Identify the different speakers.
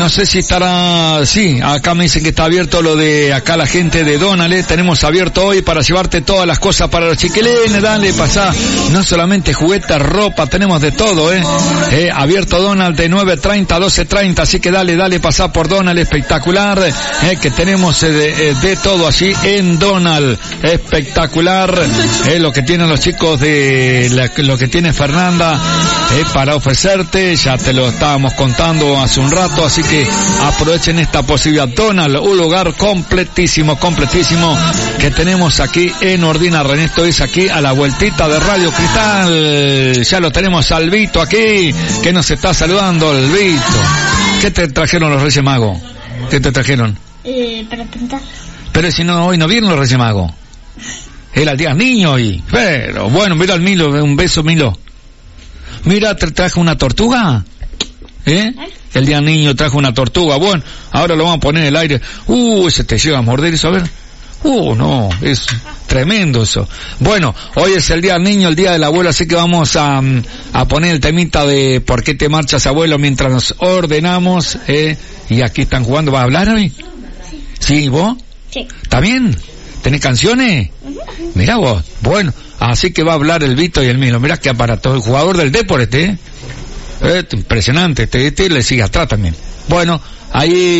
Speaker 1: No sé si estará... Sí, acá me dicen que está abierto lo de acá la gente de Donald. Tenemos abierto hoy para llevarte todas las cosas para los chiquilines. Dale, pasá. No solamente juguetes, ropa, tenemos de todo, abierto Donald de 9:30 a 12:30. Así que dale, pasá por Donald. Espectacular, que tenemos de todo allí en Donald. Espectacular, lo que tienen los chicos lo que tiene Fernanda para ofrecerte. Ya te lo estábamos contando hace un rato, así que aprovechen esta posibilidad. Donald, un lugar completísimo que tenemos aquí en Ordina. Esto es aquí a la vueltita de Radio Cristal. Ya lo tenemos al Vito aquí, que nos está saludando, el Vito. ¿Qué te trajeron los Reyes Magos? ¿Qué te trajeron?
Speaker 2: Para pintar.
Speaker 1: Pero si no, hoy no vienen los Reyes Magos. Era el día niño hoy. Pero bueno, mira al Milo, un beso, Milo. Mira, te traje una tortuga. El día niño trajo una tortuga. Bueno, ahora lo vamos a poner en el aire. Ese te llega a morder eso, a ver. No, es tremendo eso. Bueno, hoy es el día del niño, el día del abuelo, así que vamos a poner el temita de ¿por qué te marchas, abuelo? Mientras nos ordenamos, y aquí están jugando. ¿Vas a hablar hoy? ¿Sí, vos?
Speaker 2: Sí.
Speaker 1: ¿Está bien? ¿Tenés canciones? Mirá vos. Bueno, así que va a hablar el Vito y el Milo. Mirá qué aparato. El jugador del Depor impresionante. Le sigue atrás también. Bueno, ahí...